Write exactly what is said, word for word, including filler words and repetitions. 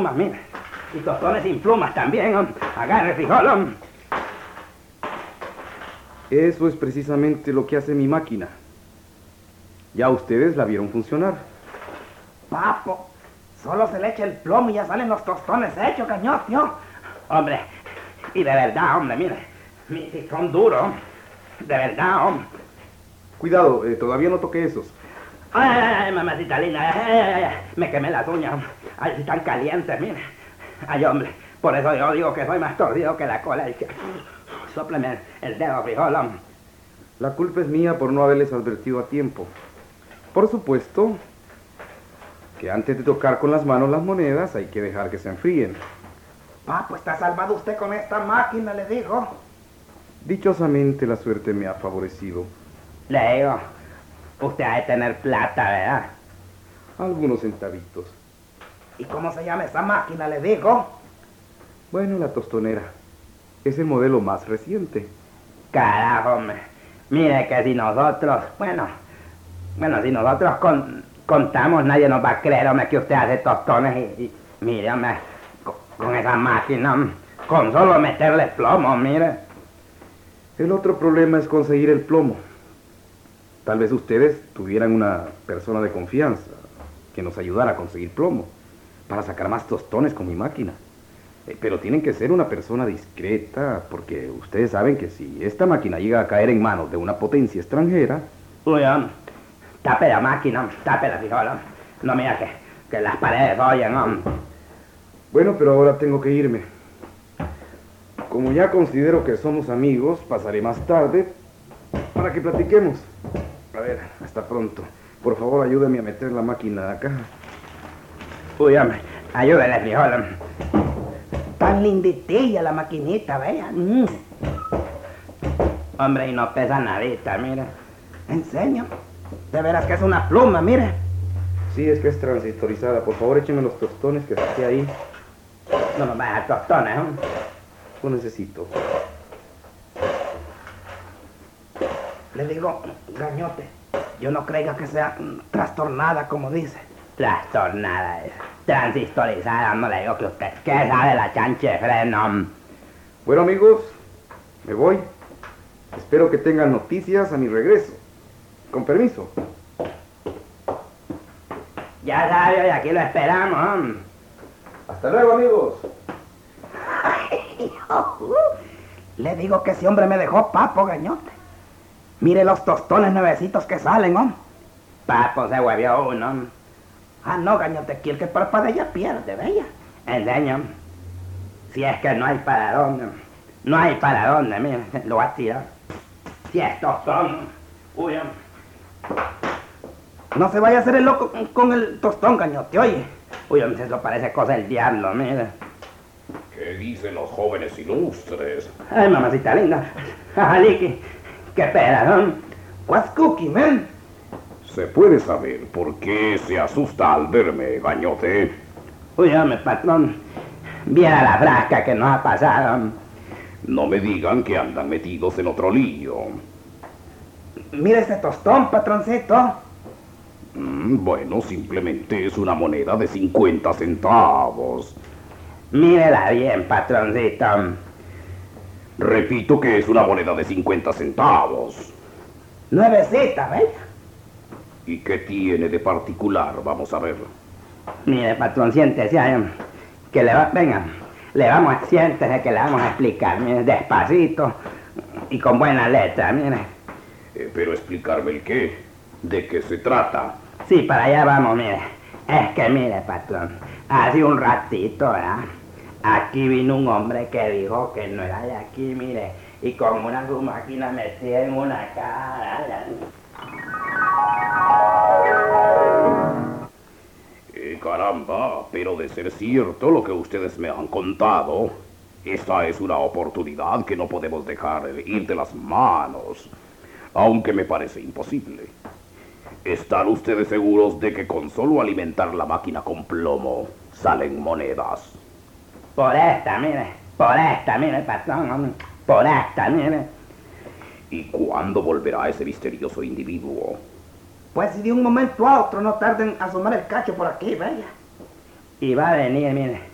plumas, mire. Y tostones sin plumas también, hombre. Agarre frijol, hombre. Eso es precisamente lo que hace mi máquina. Ya ustedes la vieron funcionar. Papo, solo se le echa el plomo y ya salen los tostones hechos, cañote, ¿no? Hombre, y de verdad, hombre, mire. Si son duros, de verdad, hombre. Cuidado, eh, todavía no toqué esos. Ay, ay, ay, mamacita linda, ay, ay, ay, me quemé las uñas, hombre. Ay, están calientes, mire. Ay, hombre, por eso yo digo que soy más torcido que la cola. Y que... Sópleme el dedo, frijol, hombre. La culpa es mía por no haberles advertido a tiempo. Por supuesto que antes de tocar con las manos las monedas hay que dejar que se enfríen. Papo, está salvado usted con esta máquina, le digo. Dichosamente la suerte me ha favorecido. Le digo, usted ha de tener plata, ¿verdad? Algunos centavitos. ¿Y cómo se llama esa máquina, le digo? Bueno, la tostonera. Es el modelo más reciente. Carajo, hombre. Mire que si nosotros, bueno, bueno, si nosotros con, contamos, nadie nos va a creer, hombre, que usted hace tostones y, y mire, hombre, con, con esa máquina, hombre, con solo meterle plomo, mire. El otro problema es conseguir el plomo. Tal vez ustedes tuvieran una persona de confianza que nos ayudara a conseguir plomo para sacar más tostones con mi máquina. Eh, pero tienen que ser una persona discreta, porque ustedes saben que si esta máquina llega a caer en manos de una potencia extranjera... Uy, hombre, tape la máquina, hombre, tape la frijol, hombre. No, mira que, que las paredes oyen, hombre. Bueno, pero ahora tengo que irme. Como ya considero que somos amigos, pasaré más tarde para que platiquemos. A ver, hasta pronto. Por favor, ayúdame a meter la máquina acá. Uy, hombre, ayúdale, frijol, hombre. Tan linditilla la maquinita, vea. Mm. Hombre, y no pesa nadita, mira. Enseño. De veras que es una pluma, mire. Sí, es que es transistorizada. Por favor, écheme los tostones que saqué ahí. No me vayas a tostones, hombre. Lo necesito. Le digo, gañote, yo no craiga que sea mm, trastornada, como dice. Trastornada es. Transistorizada, no le digo que usted. ¿Qué sabe la chanche de freno? Bueno, amigos, me voy. Espero que tengan noticias a mi regreso. Con permiso. Ya sabe, y aquí lo esperamos, hombre. Hasta luego, amigos. Le digo que ese hombre me dejó papo, gañote. Mire los tostones nuevecitos que salen, hombre. Papo se huevió uno, hombre. Ah, no, gañote, aquí el que parpadea pierde, bella. Enseña. Si es que no hay para dónde. No hay para dónde, mire. Lo va a tirar. Si es tostón. Uy, hombre. No se vaya a hacer el loco con el tostón, gañote, oye. Uy, hombre, eso parece cosa del diablo, mire. ¿Qué dicen los jóvenes ilustres? Ay, mamacita linda. Jaliki. ¿Qué pedazón? What's cookie, man? ¿Se puede saber por qué se asusta al verme, gañote? Uy, hombre, patrón. Viera la frasca que nos ha pasado. No me digan que andan metidos en otro lío. Mire ese tostón, patroncito. Mm, bueno, simplemente es una moneda de cincuenta centavos. Mírela bien, patroncito. Repito que es una moneda de cincuenta centavos. Nuevecita, bella. ¿Y qué tiene de particular? Vamos a ver. Mire, patrón, siéntese ahí, que le va, venga, le vamos a, siéntese que le vamos a explicar, mire, despacito y con buena letra, mire. Eh, pero explicarme el qué, de qué se trata. Sí, para allá vamos, mire. Es que mire, patrón, hace un ratito, ¿verdad? Aquí vino un hombre que dijo que no era de aquí, mire, y con una su máquina metida en una cara. Eh, caramba, pero de ser cierto lo que ustedes me han contado, esta es una oportunidad que no podemos dejar ir de las manos, aunque me parece imposible. ¿Están ustedes seguros de que con solo alimentar la máquina con plomo salen monedas? Por esta, mire, por esta, mire, patrón, hombre, por esta, mire. ¿Y cuándo volverá ese misterioso individuo? Pues si de un momento a otro no tarden a asomar el cacho por aquí, bella. Y va a venir, mire,